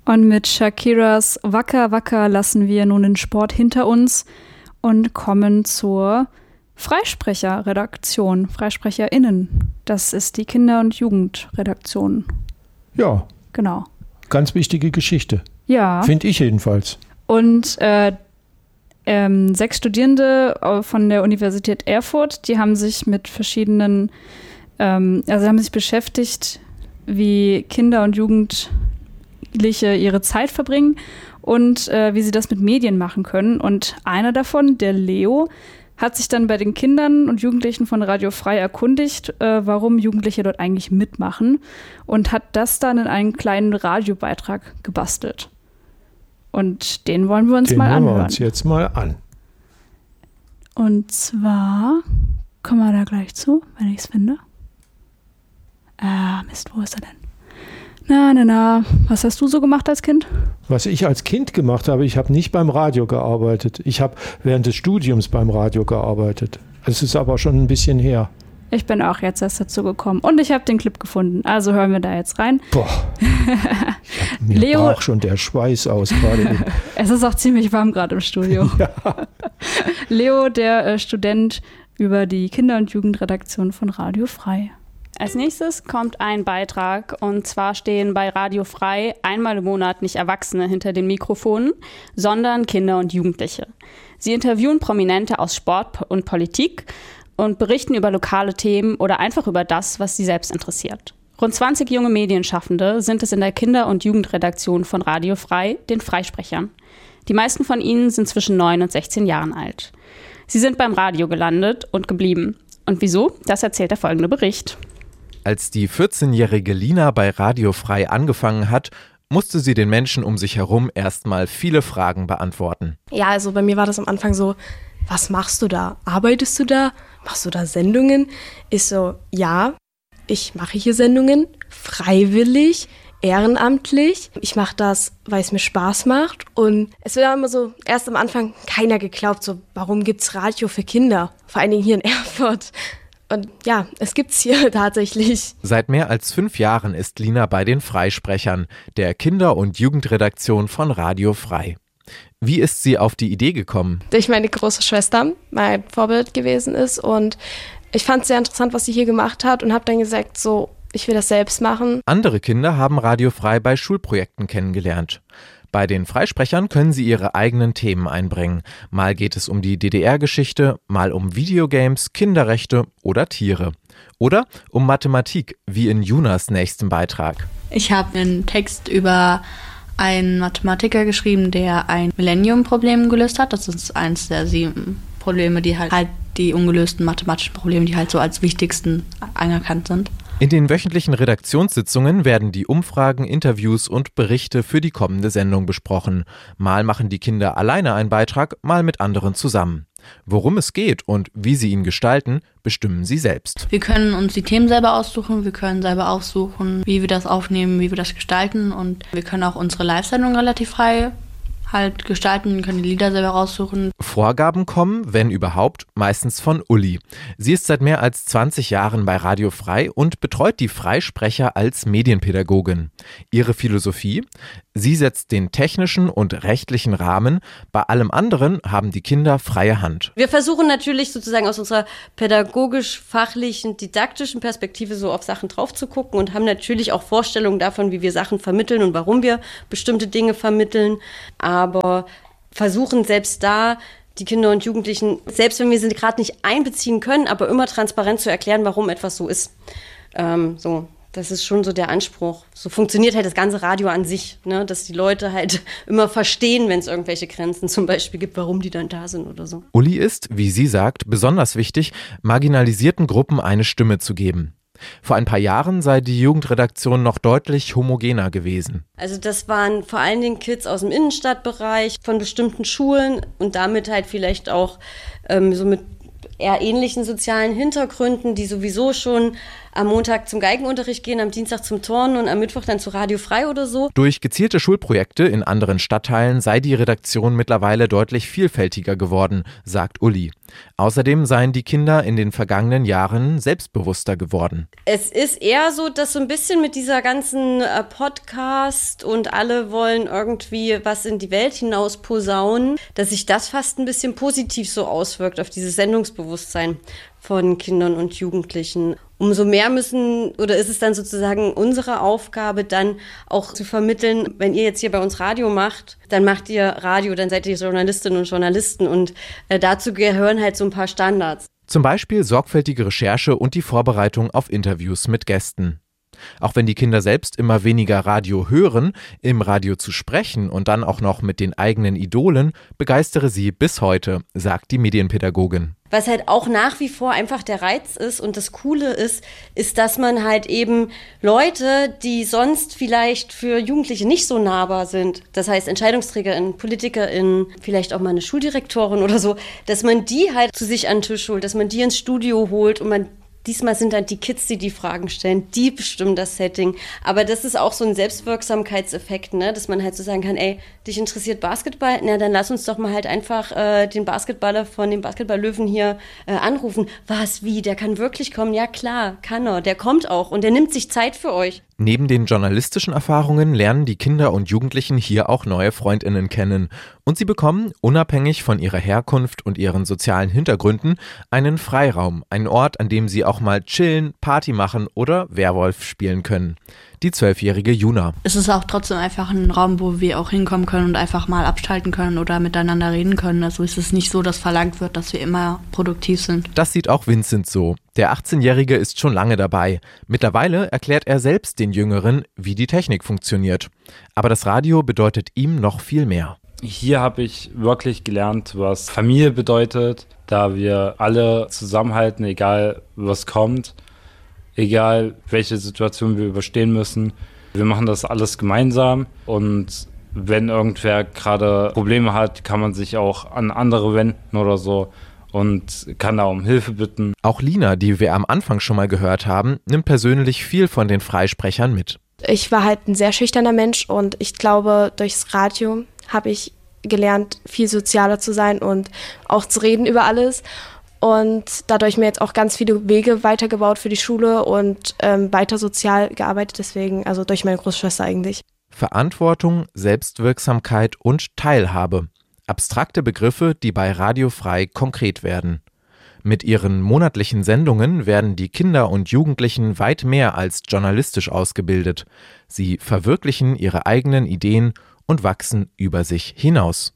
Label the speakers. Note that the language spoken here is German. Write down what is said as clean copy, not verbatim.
Speaker 1: Und mit Shakiras Wacker Wacker lassen wir nun den Sport hinter uns und kommen zur Freisprecherredaktion, FreisprecherInnen. Das ist die Kinder- und Jugendredaktion.
Speaker 2: Ja.
Speaker 1: Genau.
Speaker 2: Ganz wichtige Geschichte.
Speaker 1: Ja.
Speaker 2: Finde ich jedenfalls.
Speaker 1: Und 6 Studierende von der Universität Erfurt, die haben sich mit verschiedenen, haben sich beschäftigt, wie Kinder und Jugendliche ihre Zeit verbringen und wie sie das mit Medien machen können. Und einer davon, der Leo, hat sich dann bei den Kindern und Jugendlichen von Radio Frei erkundigt, warum Jugendliche dort eigentlich mitmachen und hat das dann in einen kleinen Radiobeitrag gebastelt. Und den wollen wir uns mal anhören. Den hören wir uns
Speaker 2: jetzt mal an.
Speaker 1: Und zwar kommen wir da gleich zu, wenn ich es finde. Mist, wo ist er denn? Na, was hast du so gemacht als Kind?
Speaker 2: Was ich als Kind gemacht habe, ich habe nicht beim Radio gearbeitet. Ich habe während des Studiums beim Radio gearbeitet. Es ist aber schon ein bisschen her.
Speaker 1: Ich bin auch jetzt erst dazu gekommen und ich habe den Clip gefunden. Also hören wir da jetzt rein.
Speaker 2: Boah, mir brach schon der Schweiß aus gerade.
Speaker 1: Es ist auch ziemlich warm gerade im Studio.
Speaker 2: Ja.
Speaker 1: Leo, der Student über die Kinder- und Jugendredaktion von Radio Frei.
Speaker 3: Als nächstes kommt ein Beitrag und zwar stehen bei Radio Frei einmal im Monat nicht Erwachsene hinter den Mikrofonen, sondern Kinder und Jugendliche. Sie interviewen Prominente aus Sport und Politik und berichten über lokale Themen oder einfach über das, was sie selbst interessiert. Rund 20 junge Medienschaffende sind es in der Kinder- und Jugendredaktion von Radio Frei, den Freisprechern. Die meisten von ihnen sind zwischen 9 und 16 Jahren alt. Sie sind beim Radio gelandet und geblieben. Und wieso? Das erzählt der folgende Bericht.
Speaker 4: Als die 14-jährige Lina bei Radio Frei angefangen hat, musste sie den Menschen um sich herum erstmal viele Fragen beantworten.
Speaker 5: Ja, also bei mir war das am Anfang so, was machst du da? Arbeitest du da? Machst du da Sendungen? Ich so, ja, ich mache hier Sendungen, freiwillig, ehrenamtlich. Ich mache das, weil es mir Spaß macht. Und es wird immer so, erst am Anfang keiner geglaubt, so, warum gibt's Radio für Kinder? Vor allen Dingen hier in Erfurt. Und ja, es gibt's hier tatsächlich.
Speaker 4: Seit mehr als 5 Jahren ist Lina bei den Freisprechern, der Kinder- und Jugendredaktion von Radio Frei. Wie ist sie auf die Idee gekommen?
Speaker 5: Durch meine große Schwester mein Vorbild gewesen ist und ich fand es sehr interessant, was sie hier gemacht hat und habe dann gesagt, so, ich will das selbst machen.
Speaker 4: Andere Kinder haben Radio Frei bei Schulprojekten kennengelernt. Bei den Freisprechern können sie ihre eigenen Themen einbringen. Mal geht es um die DDR-Geschichte, mal um Videogames, Kinderrechte oder Tiere. Oder um Mathematik, wie in Junas nächstem Beitrag.
Speaker 6: Ich habe einen Text über einen Mathematiker geschrieben, der ein Millennium-Problem gelöst hat. Das ist eins der 7 Probleme, die halt die ungelösten mathematischen Probleme, die halt so als wichtigsten anerkannt sind.
Speaker 4: In den wöchentlichen Redaktionssitzungen werden die Umfragen, Interviews und Berichte für die kommende Sendung besprochen. Mal machen die Kinder alleine einen Beitrag, mal mit anderen zusammen. Worum es geht und wie sie ihn gestalten, bestimmen sie selbst.
Speaker 6: Wir können uns die Themen selber aussuchen, wir können selber aussuchen, wie wir das aufnehmen, wie wir das gestalten und wir können auch unsere Live-Sendung relativ frei halt gestalten, können die Lieder selber raussuchen.
Speaker 4: Vorgaben kommen, wenn überhaupt, meistens von Uli. Sie ist seit mehr als 20 Jahren bei Radio Frei und betreut die Freisprecher als Medienpädagogin. Ihre Philosophie? Sie setzt den technischen und rechtlichen Rahmen. Bei allem anderen haben die Kinder freie Hand.
Speaker 7: Wir versuchen natürlich sozusagen aus unserer pädagogisch-fachlichen, didaktischen Perspektive so auf Sachen drauf zu gucken und haben natürlich auch Vorstellungen davon, wie wir Sachen vermitteln und warum wir bestimmte Dinge vermitteln. Aber versuchen selbst da die Kinder und Jugendlichen, selbst wenn wir sie gerade nicht einbeziehen können, aber immer transparent zu erklären, warum etwas so ist. Das ist schon so der Anspruch. So funktioniert halt das ganze Radio an sich, ne? Dass die Leute halt immer verstehen, wenn es irgendwelche Grenzen zum Beispiel gibt, warum die dann da sind oder so.
Speaker 4: Uli ist, wie sie sagt, besonders wichtig, marginalisierten Gruppen eine Stimme zu geben. Vor ein paar Jahren sei die Jugendredaktion noch deutlich homogener gewesen.
Speaker 7: Also das waren vor allen Dingen Kids aus dem Innenstadtbereich, von bestimmten Schulen und damit halt vielleicht auch so mit eher ähnlichen sozialen Hintergründen, die sowieso schon am Montag zum Geigenunterricht gehen, am Dienstag zum Turnen und am Mittwoch dann zu Radio Frei oder so.
Speaker 4: Durch gezielte Schulprojekte in anderen Stadtteilen sei die Redaktion mittlerweile deutlich vielfältiger geworden, sagt Uli. Außerdem seien die Kinder in den vergangenen Jahren selbstbewusster geworden.
Speaker 7: Es ist eher so, dass so ein bisschen mit dieser ganzen Podcast und alle wollen irgendwie was in die Welt hinaus posaunen, dass sich das fast ein bisschen positiv so auswirkt auf dieses Sendungsbewusstsein von Kindern und Jugendlichen. Umso mehr ist es dann sozusagen unsere Aufgabe, dann auch zu vermitteln, wenn ihr jetzt hier bei uns Radio macht, dann macht ihr Radio, dann seid ihr Journalistinnen und Journalisten und dazu gehören halt so ein paar Standards.
Speaker 4: Zum Beispiel sorgfältige Recherche und die Vorbereitung auf Interviews mit Gästen. Auch wenn die Kinder selbst immer weniger Radio hören, im Radio zu sprechen und dann auch noch mit den eigenen Idolen, begeistere sie bis heute, sagt die Medienpädagogin.
Speaker 7: Was halt auch nach wie vor einfach der Reiz ist und das Coole ist, dass man halt eben Leute, die sonst vielleicht für Jugendliche nicht so nahbar sind, das heißt EntscheidungsträgerInnen, PolitikerInnen, vielleicht auch mal eine Schuldirektorin oder so, dass man die halt zu sich an den Tisch holt, dass man die ins Studio holt und diesmal sind dann die Kids, die Fragen stellen, die bestimmen das Setting. Aber das ist auch so ein Selbstwirksamkeitseffekt, ne? Dass man halt so sagen kann, ey, dich interessiert Basketball? Na, dann lass uns doch mal halt einfach den Basketballer von dem Basketballlöwen hier anrufen. Was, wie, der kann wirklich kommen? Ja klar, kann er. Der kommt auch und der nimmt sich Zeit für euch.
Speaker 4: Neben den journalistischen Erfahrungen lernen die Kinder und Jugendlichen hier auch neue FreundInnen kennen. Und sie bekommen, unabhängig von ihrer Herkunft und ihren sozialen Hintergründen, einen Freiraum, einen Ort, an dem sie auch mal chillen, Party machen oder Werwolf spielen können. Die 12-jährige Juna.
Speaker 6: Es ist auch trotzdem einfach ein Raum, wo wir auch hinkommen können und einfach mal abschalten können oder miteinander reden können. Also es ist nicht so, dass verlangt wird, dass wir immer produktiv sind.
Speaker 4: Das sieht auch Vincent so. Der 18-Jährige ist schon lange dabei. Mittlerweile erklärt er selbst den Jüngeren, wie die Technik funktioniert. Aber das Radio bedeutet ihm noch viel mehr.
Speaker 8: Hier habe ich wirklich gelernt, was Familie bedeutet, da wir alle zusammenhalten, egal was kommt. Egal, welche Situation wir überstehen müssen. Wir machen das alles gemeinsam und wenn irgendwer gerade Probleme hat, kann man sich auch an andere wenden oder so und kann da um Hilfe bitten.
Speaker 4: Auch Lina, die wir am Anfang schon mal gehört haben, nimmt persönlich viel von den Freisprechern mit.
Speaker 5: Ich war halt ein sehr schüchterner Mensch und ich glaube, durchs Radio habe ich gelernt, viel sozialer zu sein und auch zu reden über alles. Und dadurch mir jetzt auch ganz viele Wege weitergebaut für die Schule und weiter sozial gearbeitet, deswegen, also durch meine Großschwester eigentlich.
Speaker 4: Verantwortung, Selbstwirksamkeit und Teilhabe. Abstrakte Begriffe, die bei Radio Frei konkret werden. Mit ihren monatlichen Sendungen werden die Kinder und Jugendlichen weit mehr als journalistisch ausgebildet. Sie verwirklichen ihre eigenen Ideen und wachsen über sich hinaus.